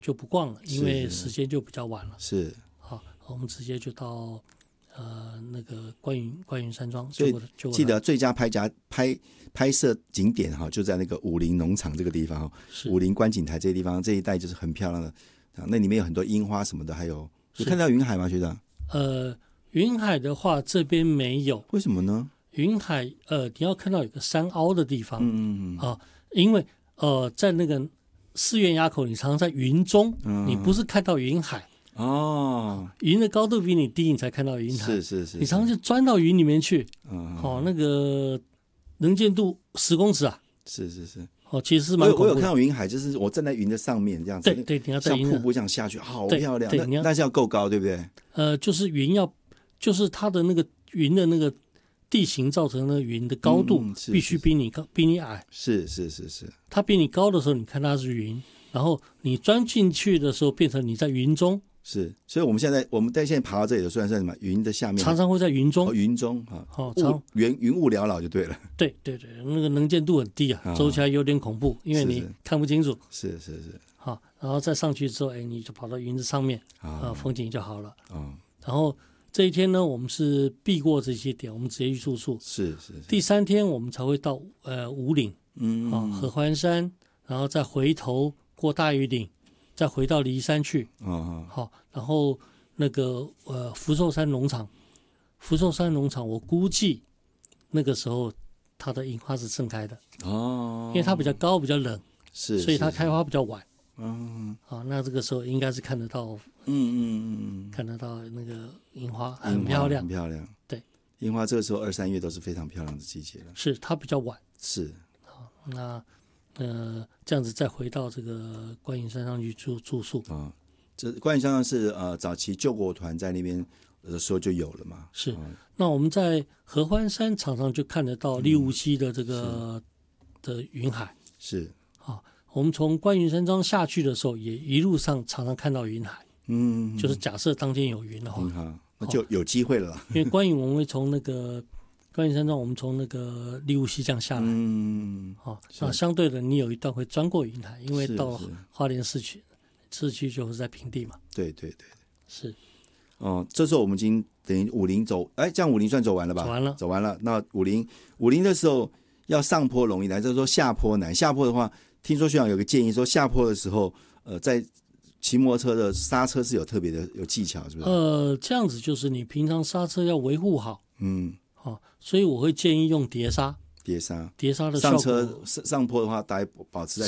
就不逛了，因为时间就比较晚了。 是， 好，我们直接就到那个观云山庄。 所以记得最佳拍摄景点哈，就在那个武陵农场这个地方，武陵观景台这个地方，这一带就是很漂亮的，那里面有很多樱花什么的，还有看到云海吗，学长？ 云海的话这边没有，为什么呢？ 云海你要看到有个山凹的地方，因为在那个四院垭口，你常常在云中，你不是看到云海云的高度比你低，你才看到云海。 是， 你常常就钻到云里面去，那个能见度10公尺啊。 是。 其实是蛮恐怖的。 我有看到云海，就是我站在云的上面这样子， 对，你要在云像瀑布这样下去，好漂亮。 对， 那是要够高，对不对？ 就是就是它的那个云的那个地形造成的云的高度必须比你矮。 是。 它比你高的时候，你看它是云，然后你钻进去的时候，变成你在云中。 是，所以我们现在爬到这里的虽然在什么云的下面， 常常会在云中。 云中云雾缭绕就对了。对， 那个能见度很低啊，走起来有点恐怖，因为你看不清楚。 是。 好，然后再上去之后，你就跑到云的上面，风景就好了。然后这一天呢，我们是避过这些点，我们直接去住宿。 是。 第3天我们才会到武岭，合欢山，然后再回头过大庾岭。再回到梨山去，好，然后那个福寿山农场，我估计那个时候它的樱花是盛开的因为它比较高比较冷，所以它开花比较晚。那这个时候应该是看得到，看得到那个樱花很漂亮， 很漂亮。 对， 樱花这个时候2、3月都是非常漂亮的季节了。 是它比较晚。 是。 好，那。这样子再回到这个观音山上去住宿这观音山上是早期救国团在那边的时候就有了嘛。 是。那我们在合欢山常常就看得到立雾溪的这个的云海。 是。 我们从观音山庄下去的时候，也一路上常常看到云海。就是假设当天有云的话， 那就有机会了啦。 因为观音我们会从那个观音山庄，我们从那个立雾溪这样下来，那相对的，你有一段会钻过云海，因为到花莲市区就是在平地嘛。 对， 是。 这时候我们已经等于武陵走，这样武陵算走完了吧？走完了。那武陵的时候要上坡容易难，就是说下坡难。下坡的话，听说学长有个建议说，下坡的时候，在骑摩托车的刹车是有特别的有技巧，是不是？ 这样子就是你平常刹车要维护好。所以我会建议用碟刹的效果。 上坡的话，大概保持在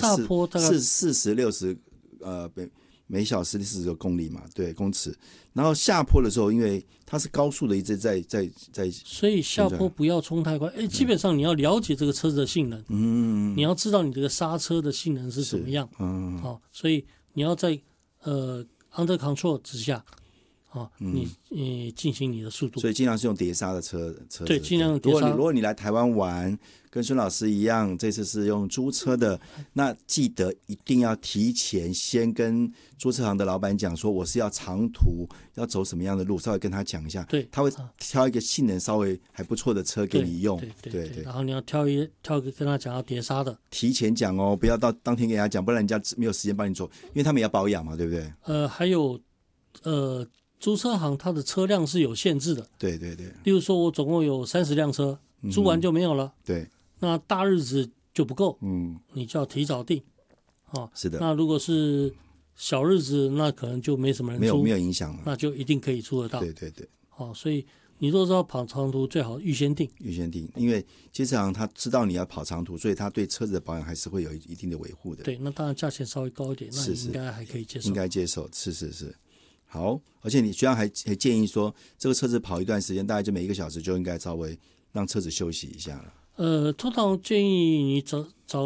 40、60每小时40公里嘛，对，公尺。然后下坡的时候，因为它是高速的一直在， 所以下坡不要冲太快。基本上你要了解这个车子的性能，你要知道你这个刹车的性能是怎么样。所以你要在under control 之下。你进行你的速度， 所以尽量是用碟刹的车对，尽量用碟刹。 如果你来台湾玩，跟孙老师一样，这次是用租车的，那记得一定要提前先跟租车行的老板讲说，我是要长途，要走什么样的路，稍微跟他讲一下， 对， 他会挑一个性能稍微还不错的车给你用。 对，然后你要挑一个跟他讲要碟刹的， 提前讲哦，不要到当天给他讲，不然人家没有时间帮你做，因为他们也要保养嘛，对不对？ 还有租车行它的车辆是有限制的， 对。 例如说我总共有30辆车，租完就没有了， 对。 那大日子就不够，你就要提早订， 是的。 那如果是小日子，那可能就没什么人租， 没有影响了， 那就一定可以租得到。 对。 所以你如果是要跑长途，最好预先订， 因为机车行他知道你要跑长途，所以他对车子的保养还是会有一定的维护的。 对，那当然价钱稍微高一点，那你应该还可以接受。 应该接受，是。好，而且你学长还建议说，这个车子跑一段时间，大概就每1个小时就应该稍微让车子休息一下了。 通常建议你找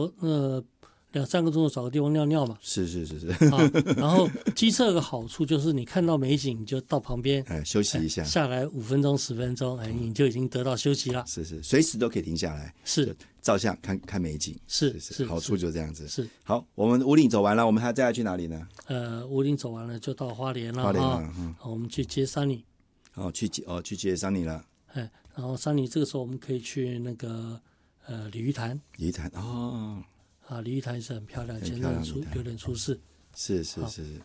2、3个钟头找个地方尿尿嘛。 是。 然后机车有个好处就是你看到美景，你就到旁边休息一下， 下来5分钟10分钟，你就已经得到休息了。 是，随时都可以停下来， 是照相看美景， 是， 好处就这样子。 是。 好，我们武岭走完了，我们还再要去哪里呢？ 武岭走完了就到花莲了。我们去接山里。 去接山里了。 然后山里这个时候我们可以去那个鲤鱼潭。 鲤鱼潭鲤鱼潭是很漂亮，前阵有点出事。 是。